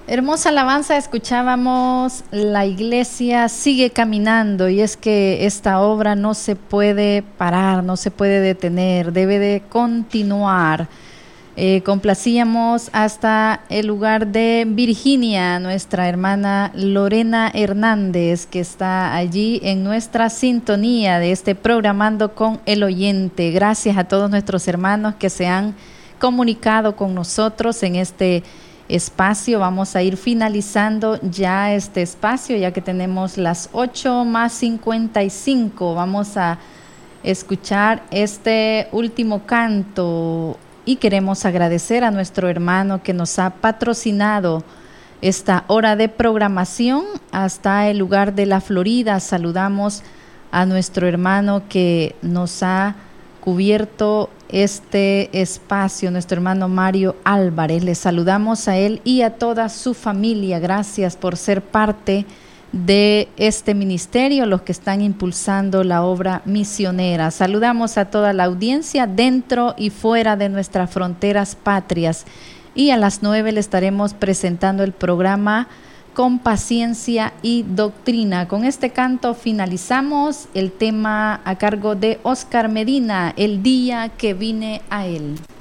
Hermosa alabanza, escuchábamos La iglesia sigue caminando, y es que esta obra no se puede parar, no se puede detener, debe de continuar. Complacíamos hasta el lugar de Virginia, nuestra hermana Lorena Hernández, que está allí en nuestra sintonía de este Programando con el Oyente. Gracias a todos nuestros hermanos que se han comunicado con nosotros en este espacio. Vamos a ir finalizando ya este espacio, ya que tenemos las 8:55. Vamos a escuchar este último canto y queremos agradecer a nuestro hermano que nos ha patrocinado esta hora de programación hasta el lugar de la Florida. Saludamos a nuestro hermano que nos ha cubierto este espacio, nuestro hermano Mario Álvarez. Le saludamos a él y a toda su familia. Gracias por ser parte de este ministerio, los que están impulsando la obra misionera. Saludamos a toda la audiencia dentro y fuera de nuestras fronteras patrias. Y a las 9 le estaremos presentando el programa Con Paciencia y Doctrina. Con este canto finalizamos el tema a cargo de Oscar Medina, El día que vine a él.